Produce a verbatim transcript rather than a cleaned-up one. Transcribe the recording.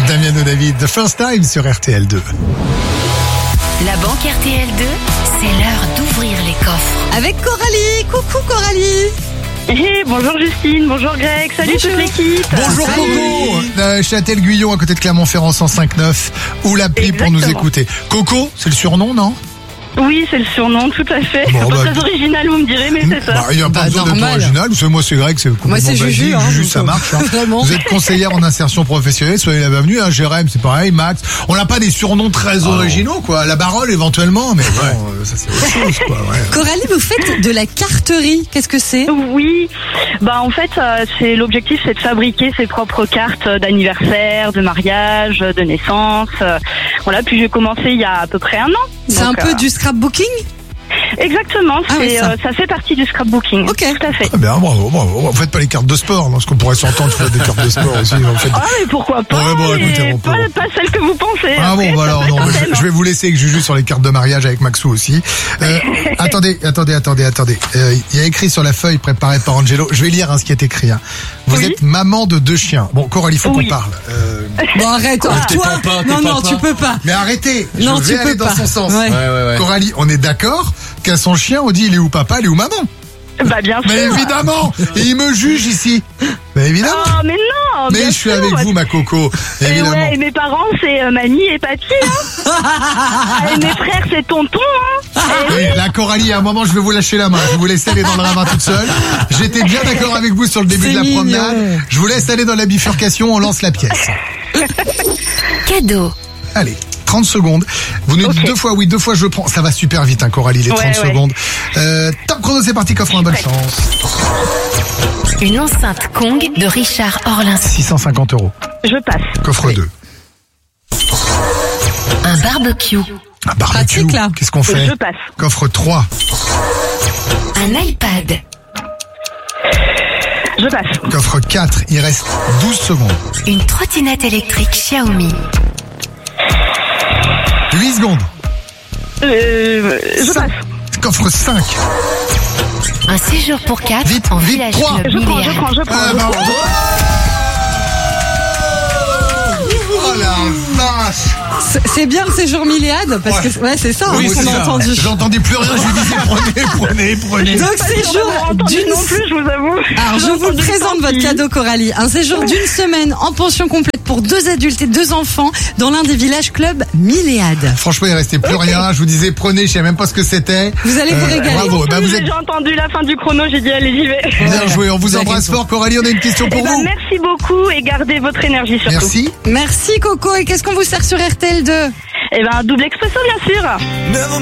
Damiano David, The First Time sur R T L deux. La banque R T L deux, c'est l'heure d'ouvrir les coffres. Avec Coralie. Coucou Coralie. Hey, bonjour Justine, bonjour Greg, salut Bonjour. toute l'équipe. Bonjour Salut. Coco, euh, Châtel-Guyon à côté de Clermont-Ferrand cent cinq neuf ou l'appli pour nous Exactement. écouter. Coco, c'est le surnom, non? Oui, c'est le surnom, tout à fait. Bon, Pas bah, très original, vous me direz, mais c'est ça. Bah, il n'y a pas Bah, besoin d'être normal. original. Vous savez, moi c'est Greg, c'est complètement Moi, c'est basique. Juju, hein, Juju, donc, ça marche. Hein. vraiment. Vous êtes conseillère en insertion professionnelle, soyez la bienvenue. Hein. Jérém, c'est pareil. Max, on n'a pas des surnoms très originaux, quoi. La Barole éventuellement, mais bon, euh, ça c'est autre chose, quoi. Ouais. Coralie, vous faites de la carterie. Qu'est-ce que c'est? Oui, bah en fait, euh, c'est l'objectif, c'est de fabriquer ses propres cartes d'anniversaire, de mariage, de naissance. euh, voilà, puis j'ai commencé il y a à peu près un an. C'est un Donc, peu euh, du scrapbooking? Exactement, Ah oui, c'est, ça. euh, ça fait partie du scrapbooking. Ok. Tout à fait. Très bien, bravo, bravo. Vous faites pas les cartes de sport, non? Parce qu'on pourrait s'entendre faire des cartes de sport aussi. Vous faites... Ah mais pourquoi pas, Ouais, bon, mais écoutez, on peut- pas, pas celle que vous pensez. Ah Après, bon, bah ça alors peut non, être un mais thème. je, je vais vous laisser avec Juju sur les cartes de mariage avec Maxou aussi. Euh, attendez, attendez, attendez, attendez. Euh, Il y a écrit sur la feuille préparée par Angelo. Je vais lire hein, ce qui est écrit. Hein. Vous Oui. êtes maman de deux chiens. Bon, Coralie, il faut Oui. qu'on parle. Euh, Bon, arrête, toi. t'es papa, t'es non, non, papa. tu peux pas. mais arrêtez. Non, je tu vais peux aller dans pas. son sens. Ouais. Ouais, ouais, ouais. Coralie, on est d'accord qu'à son chien, on dit il est où papa, il est où maman? Bah bien sûr. Mais évidemment. Et il me juge ici. Mais évidemment. Oh mais non. mais bien je suis sûr, avec moi, vous, ma coco. Et Évidemment. ouais, et mes parents c'est euh, mamie et papy. Hein. Et mes frères c'est tonton. Hein. Et oui. Oui, la Coralie, à un moment, je vais vous lâcher la main. Je vais vous laisser aller dans le ravin toute seule. J'étais bien d'accord avec vous sur le début C'est de la mignon. promenade. Je vous laisse aller dans la bifurcation, on lance la pièce. Cadeau. Allez, trente secondes. Vous nous dites Ok. deux fois oui, deux fois je prends. Ça va super vite, hein, Coralie, les Ouais, trente ouais. secondes. Euh, top chrono, c'est parti, coffre un bonne chance. Une enceinte Kong de Richard Orlinski. six cent cinquante euros. Je passe. Coffre deux. Un barbecue. Un barbecue. Pratique, là. Qu'est-ce qu'on fait? Je passe. Coffre trois. Un iPad. Je passe. Coffre quatre. Il reste douze secondes. Une trottinette électrique Xiaomi. huit secondes. Euh, je passe. Coffre cinq. Un séjour pour quatre Vite, en vite, village trois. club Je prends, je Milléade. prends, je prends. Ah, je non. prends. Oh la vache. C'est- C'est bien le séjour Milléade parce que ouais, c'est ça Oui, hein, c'est qu'on a ça. entendu. J'entendais plus rien, je lui disais prenez, prenez, prenez. Donc Pas sûr d'avoir séjour entendu d'une non plus, je vous avoue. Alors, je J'ai vous entendu présente le votre senti. cadeau, Coralie. Un séjour d'une semaine en pension complète pour deux adultes et deux enfants dans l'un des villages clubs Milléade. Franchement, il restait plus rien. Je vous disais prenez, je savais même pas ce que c'était. Vous allez vous régaler. Bravo. Bah, vous J'ai êtes déjà entendu la fin du chrono, j'ai dit allez j'y vais. bien joué. On vous Vous avez embrasse raison. fort, Coralie. On a une question pour Eh ben, vous. merci beaucoup et gardez votre énergie surtout. Merci. Merci, Coco. Et qu'est-ce qu'on vous sert sur R T L deux? Eh ben, double expresso bien sûr.